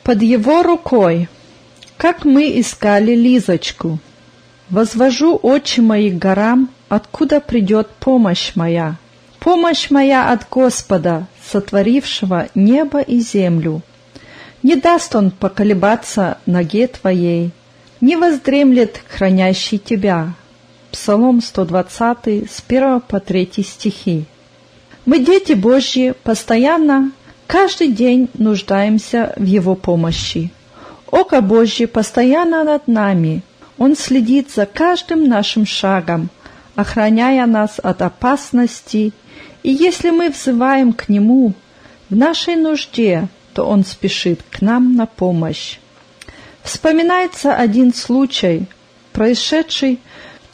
Под его рукой, как мы искали Лизочку. Возвожу очи мои к горам, откуда придет помощь моя. Помощь моя от Господа, сотворившего небо и землю. Не даст он поколебаться ноге твоей, не воздремлет хранящий тебя. Псалом 120, с 1 по 3 стихи. Мы, дети Божьи, постоянно, каждый день нуждаемся в Его помощи. Око Божье постоянно над нами. Он следит за каждым нашим шагом, охраняя нас от опасности, и если мы взываем к Нему в нашей нужде, то Он спешит к нам на помощь. Вспоминается один случай, происшедший в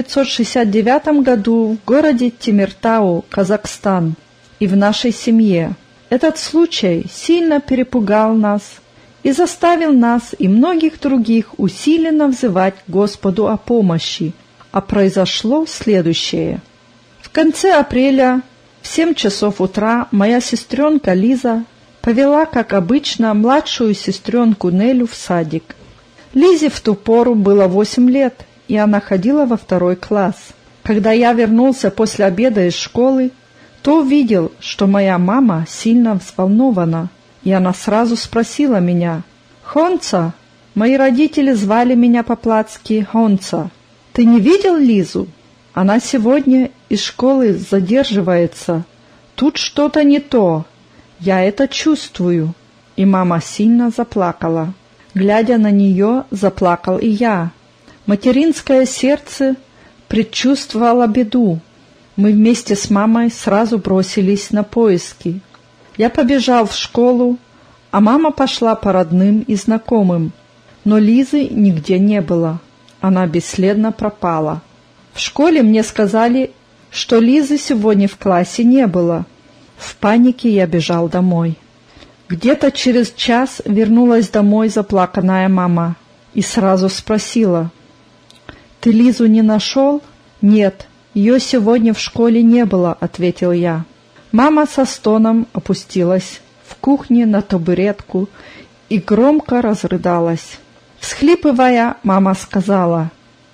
1969 году в городе Темиртау, Казахстан, и в нашей семье. Этот случай сильно перепугал нас и заставил нас и многих других усиленно взывать к Господу о помощи. А произошло следующее. В конце апреля в 7 часов утра моя сестренка Лиза повела, как обычно, младшую сестренку Нелю в садик. Лизе в ту пору было 8 лет, и она ходила во 2 класс. Когда я вернулся после обеда из школы, то увидел, что моя мама сильно взволнована, и она сразу спросила меня: «Хонца?» Мои родители звали меня по-платски Хонца. «Ты не видел Лизу? Она сегодня из школы задерживается. Тут что-то не то. Я это чувствую». И мама сильно заплакала. Глядя на нее, заплакал и я. Материнское сердце предчувствовало беду. Мы вместе с мамой сразу бросились на поиски. Я побежал в школу, а мама пошла по родным и знакомым. Но Лизы нигде не было. Она бесследно пропала. В школе мне сказали, что Лизы сегодня в классе не было. В панике я бежал домой. Где-то через час вернулась домой заплаканная мама и сразу спросила: «Ты Лизу не нашел?» «Нет, ее сегодня в школе не было», — ответил я. Мама со стоном опустилась в кухне на табуретку и громко разрыдалась. Всхлипывая, мама сказала: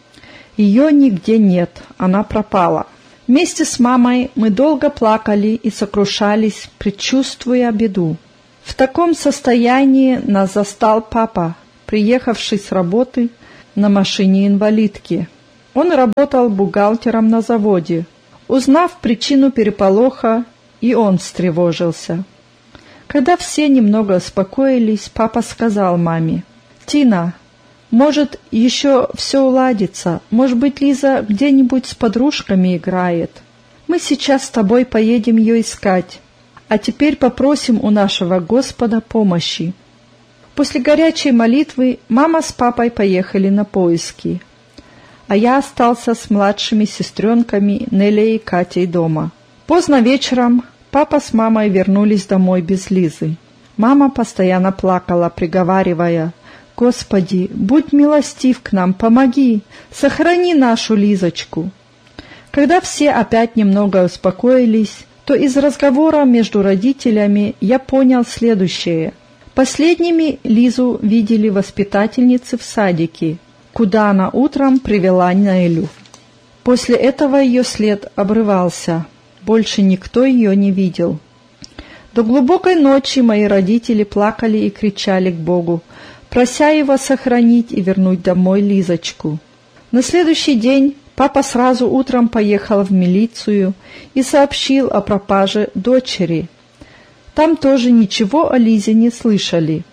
«Ее нигде нет, она пропала». Вместе с мамой мы долго плакали и сокрушались, предчувствуя беду. В таком состоянии нас застал папа, приехавший с работы на машине-инвалидке. Он работал бухгалтером на заводе. Узнав причину переполоха, и он встревожился. Когда все немного успокоились, папа сказал маме: «Тина, может, еще все уладится, может быть, Лиза где-нибудь с подружками играет. Мы сейчас с тобой поедем ее искать, а теперь попросим у нашего Господа помощи». После горячей молитвы мама с папой поехали на поиски, а я остался с младшими сестренками Нелей и Катей дома. Поздно вечером папа с мамой вернулись домой без Лизы. Мама постоянно плакала, приговаривая: «Господи, будь милостив к нам, помоги, сохрани нашу Лизочку». Когда все опять немного успокоились, то из разговора между родителями я понял следующее. Последними Лизу видели воспитательницы в садике, куда она утром привела Нелю. После этого ее след обрывался, больше никто ее не видел. До глубокой ночи мои родители плакали и кричали к Богу, прося Его сохранить и вернуть домой Лизочку. На следующий день папа сразу утром поехал в милицию и сообщил о пропаже дочери. Там тоже ничего о Лизе не слышали.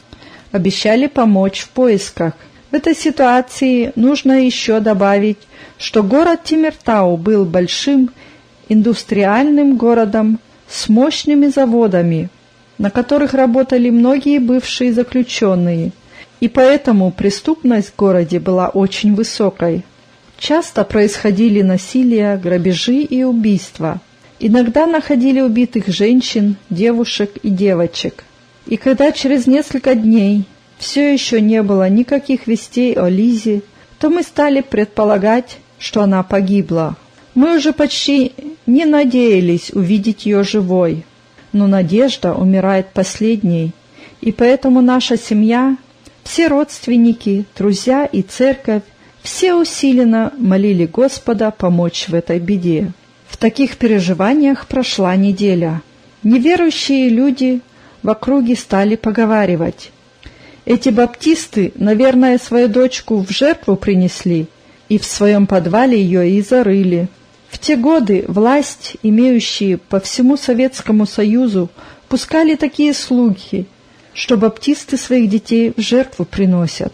Обещали помочь в поисках. В этой ситуации нужно еще добавить, что город Темиртау был большим индустриальным городом с мощными заводами, на которых работали многие бывшие заключенные, и поэтому преступность в городе была очень высокой. Часто происходили насилия, грабежи и убийства. Иногда находили убитых женщин, девушек и девочек. И когда через несколько дней все еще не было никаких вестей о Лизе, то мы стали предполагать, что она погибла. Мы уже почти не надеялись увидеть ее живой, но надежда умирает последней, И поэтому наша семья, все родственники, друзья и церковь, все усиленно молили Господа помочь в этой беде. В таких переживаниях прошла неделя. Неверующие люди в округе стали поговаривать: эти баптисты, наверное, свою дочку в жертву принесли и в своем подвале ее и зарыли. В те годы власть, имеющие по всему Советскому Союзу, пускали такие слухи, что баптисты своих детей в жертву приносят.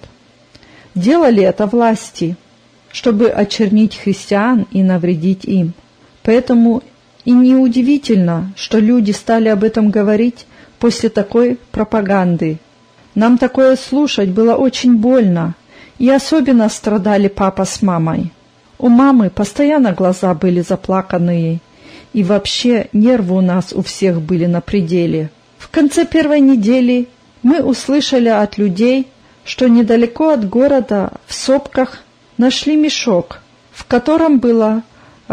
Делали это власти, чтобы очернить христиан и навредить им. Поэтому и неудивительно, что люди стали об этом говорить после такой пропаганды. Нам такое слушать было очень больно, и особенно страдали папа с мамой. У мамы постоянно глаза были заплаканные, и вообще нервы у нас у всех были на пределе. В конце первой недели мы услышали от людей, что недалеко от города в сопках нашли мешок, в котором было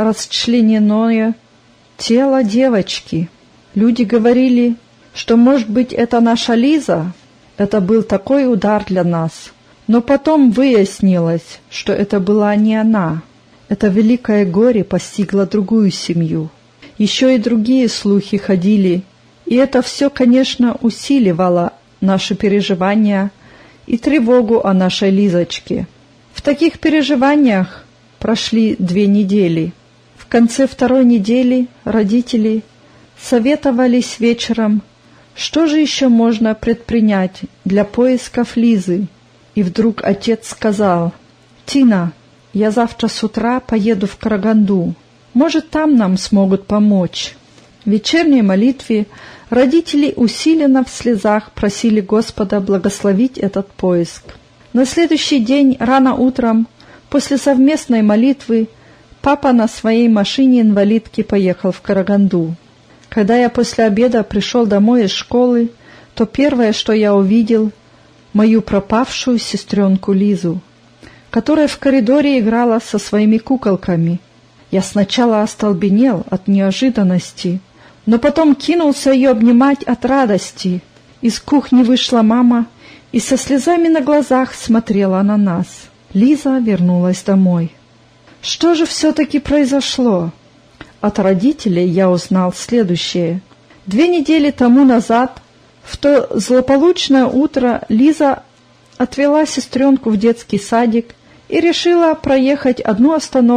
расчлененное тело девочки. Люди говорили, что, может быть, это наша Лиза. Это был такой удар для нас. Но потом выяснилось, что это была не она. Это великое горе постигло другую семью. Еще и другие слухи ходили, и это все, конечно, усиливало наши переживания и тревогу о нашей Лизочке. В таких переживаниях прошли 2 недели. В конце 2-й недели родители советовались вечером, что же еще можно предпринять для поисков Лизы. И вдруг отец сказал: «Тина, я завтра с утра поеду в Караганду. Может, там нам смогут помочь». В вечерней молитве родители усиленно в слезах просили Господа благословить этот поиск. На следующий день рано утром, после совместной молитвы, папа на своей машине-инвалидке поехал в Караганду. Когда я после обеда пришел домой из школы, то первое, что я увидел, мою пропавшую сестренку Лизу, которая в коридоре играла со своими куколками. Я сначала остолбенел от неожиданности, но потом кинулся ее обнимать от радости. Из кухни вышла мама и со слезами на глазах смотрела на нас. Лиза вернулась домой. Что же все-таки произошло? От родителей я узнал следующее. 2 недели тому назад, в то злополучное утро, Лиза отвела сестренку в детский садик и решила проехать одну остановку